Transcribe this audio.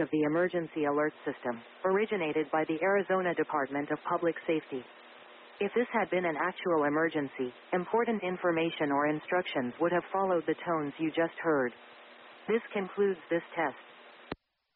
of the emergency alert system, originated by the Arizona Department of Public Safety. If this had been an actual emergency, important information or instructions would have followed the tones you just heard. This concludes this test.